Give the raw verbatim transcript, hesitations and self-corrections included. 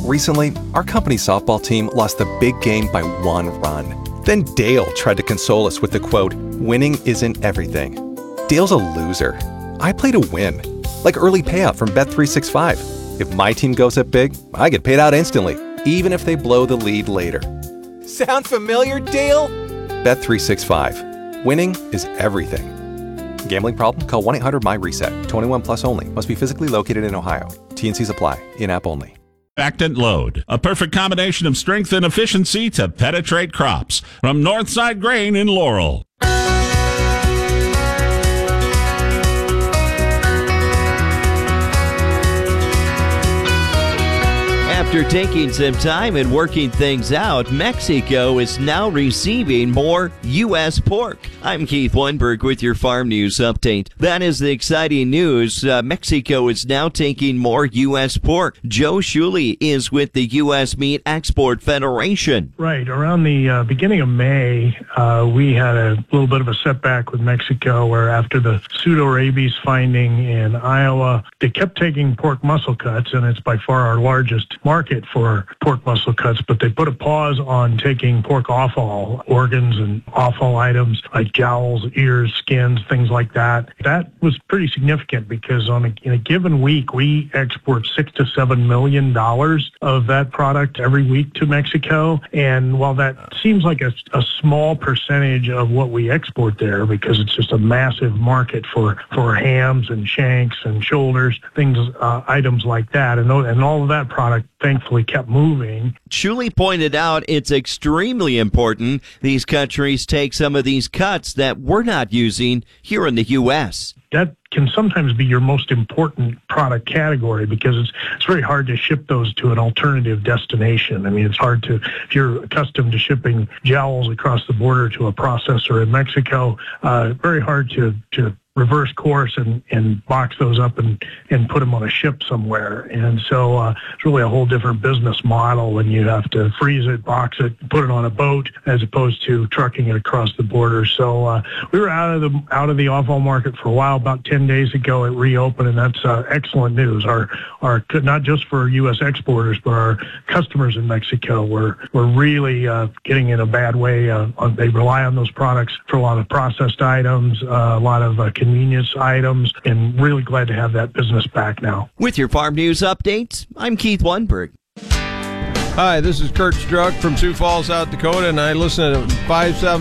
Recently, our company's softball team lost the big game by one run. Then Dale tried to console us with the quote, "Winning isn't everything." Dale's a loser. I play to win. Like early payout from Bet three sixty-five. If my team goes up big, I get paid out instantly, even if they blow the lead later. Sound familiar, Dale? Bet three sixty-five. Winning is everything. Gambling problem? Call one eight hundred M Y reset. twenty-one plus only. Must be physically located in Ohio. T N Cs apply. In-app only. Actant Load, a perfect combination of strength and efficiency to penetrate crops. From Northside Grain in Laurel. After taking some time and working things out, Mexico is now receiving more U S pork. I'm Keith Weinberg with your Farm News Update. That is the exciting news. Uh, Mexico is now taking more U S pork. Joe Shuley is with the U S Meat Export Federation. Right. Around the uh, beginning of May, uh, we had a little bit of a setback with Mexico where after the pseudo-rabies finding in Iowa, they kept taking pork muscle cuts, and it's by far our largest market for pork muscle cuts, but they put a pause on taking pork offal, organs and offal items like jowls, ears, skins, things like that. That was pretty significant because on a, in a given week, we export six to seven million dollars of that product every week to Mexico. And while that seems like a, a small percentage of what we export there, because it's just a massive market for, for hams and shanks and shoulders, things, uh, items like that, and, and all of that product thankfully kept moving. Shuley pointed out it's extremely important these countries take some of these cuts that we're not using here in the U S. That can sometimes be your most important product category because it's it's very hard to ship those to an alternative destination. I mean, it's hard to, if you're accustomed to shipping jowls across the border to a processor in Mexico, uh, very hard to, to reverse course and, and box those up and, and put them on a ship somewhere. And so uh, it's really a whole different business model when you have to freeze it, box it, put it on a boat as opposed to trucking it across the border. So uh, we were out of the out of the offal market for a while. About ten days ago, it reopened, and that's uh, excellent news. Our our not just for U S exporters, but our customers in Mexico were were really uh, getting in a bad way. Uh, on, they rely on those products for a lot of processed items, uh, a lot of uh, convenience items, and really glad to have that business back now. With your Farm News Updates, I'm Keith Weinberg. Hi, this is Kurt Struck from Sioux Falls, South Dakota, and I listen to five seven